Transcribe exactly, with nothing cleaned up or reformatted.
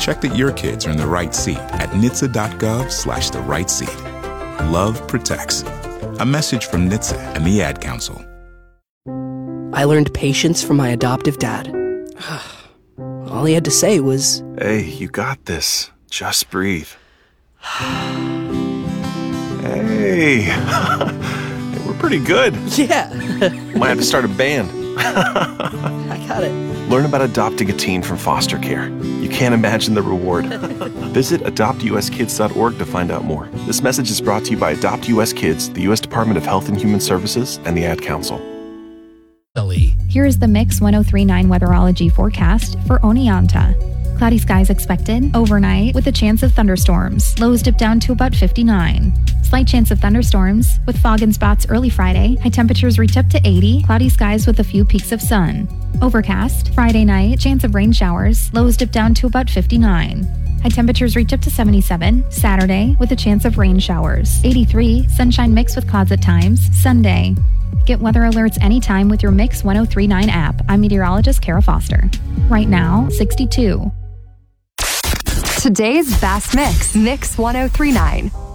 Check that your kids are in the right seat at N H T S A dot gov slash the right seat. Love protects. A message from N H T S A and the Ad Council. I learned patience from my adoptive dad. All he had to say was, "Hey, you got this. Just breathe." Hey, we're pretty good. yeah. Might have to start a band. I got it. Learn about adopting a teen from foster care. You can't imagine the reward. Visit adopt u s kids dot org to find out more. This message is brought to you by Adopt U S Kids, the U S Department of Health and Human Services, and the Ad Council. Here is the Mix one oh three point nine weatherology forecast for Oneonta. Cloudy skies expected overnight with a chance of thunderstorms. Lows dip down to about fifty-nine. Slight chance of thunderstorms with fog in spots early Friday. High temperatures reach up to eighty. Cloudy skies with a few peaks of sun. Overcast. Friday night, chance of rain showers. Lows dip down to about fifty-nine. High temperatures reach up to seventy-seven. Saturday with a chance of rain showers. eighty-three. Sunshine mixed with clouds at times. Sunday. Get weather alerts anytime with your Mix one oh three point nine app. I'm meteorologist Kara Foster. Right now, sixty-two. Today's Fast Mix, Mix one oh three point nine.